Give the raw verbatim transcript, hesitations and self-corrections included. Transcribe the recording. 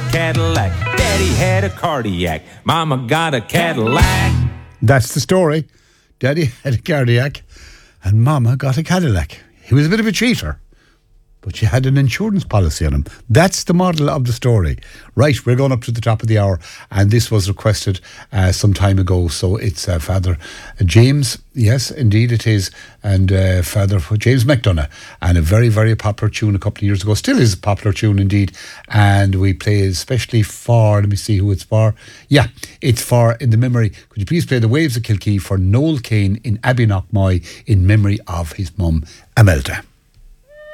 Cadillac. Daddy had a cardiac. Mama got a Cadillac. That's the story. Daddy had a cardiac and Mama got a Cadillac. He was a bit of a cheater, but she had an insurance policy on him. That's the model of the story. Right, we're going up to the top of the hour, and this was requested uh, some time ago. So it's uh, Father James, yes, indeed it is, and uh, Father James McDonough, and a very, very popular tune a couple of years ago. Still is a popular tune indeed, and we play especially for, let me see who it's for. Yeah, it's for, in the memory, could you please play The Waves of Kilkee for Noel Kane in Abbeynockmoy in memory of his mum, Imelda.